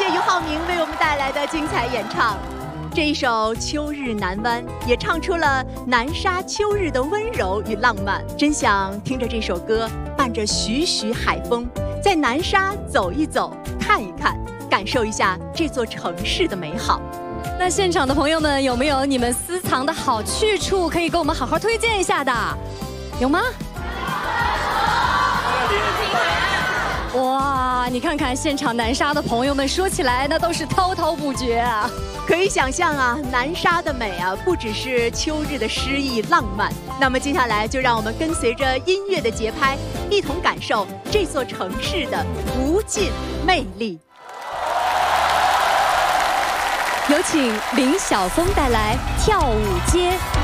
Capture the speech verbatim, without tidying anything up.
谢俞灏明为我们带来的精彩演唱。这一首《秋日南湾》也唱出了南沙秋日的温柔与浪漫。真想听着这首歌，伴着徐徐海风，在南沙走一走，看一看，感受一下这座城市的美好。 那现场的朋友们，有没有你们私藏的好去处，可以给我们好好推荐一下的？有吗？哇，你看看现场南沙的朋友们，说起来那都是滔滔不绝啊！ 可以想象啊，南沙的美啊，不只是秋日的诗意浪漫。那么接下来就让我们跟随着音乐的节拍，一同感受这座城市的无尽魅力。 有请林晓峰带来《跳舞街》。